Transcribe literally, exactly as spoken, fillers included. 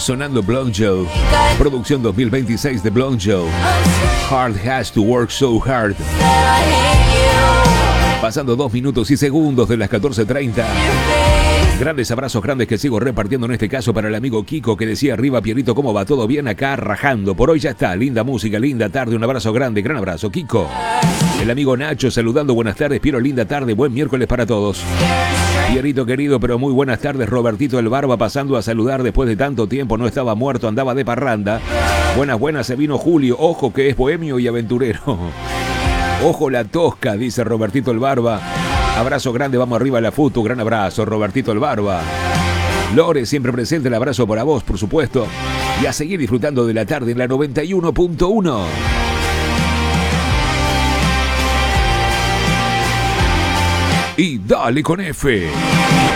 sonando Blonde Joe. Producción dos mil veintiséis de Blonde Joe. Hard has to work so hard. Pasando dos minutos y segundos de las catorce treinta. Grandes abrazos grandes que sigo repartiendo en este caso para el amigo Kiko que decía arriba Pierrito, ¿cómo va? ¿Todo bien? Acá rajando. Por hoy ya está. Linda música, linda tarde. Un abrazo grande. Gran abrazo, Kiko. El amigo Nacho saludando. Buenas tardes, Piero. Linda tarde. Buen miércoles para todos. Pierrito querido, pero muy buenas tardes. Robertito el Barba pasando a saludar después de tanto tiempo. No estaba muerto, andaba de parranda. Buenas, buenas. Se vino Julio. Ojo que es bohemio y aventurero. Ojo la tosca, dice Robertito el Barba. Abrazo grande, vamos arriba a la foto. Gran abrazo, Robertito el Barba. Lore, siempre presente, el abrazo para vos, por supuesto. Y a seguir disfrutando de la tarde en la noventa y uno punto uno. Y dale con F.